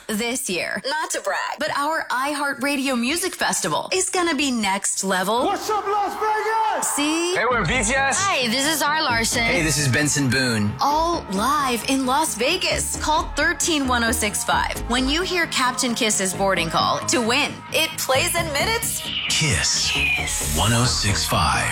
This year, not to brag, but our iHeartRadio Music Festival is gonna be next level. What's up, Las Vegas? See? Hey, we're BTS. Hi, this is R. Larson. Hey, this is Benson Boone. All live in Las Vegas. Call 131065 when you hear Captain Kiss's boarding call to win. It plays in minutes. Kiss 1065.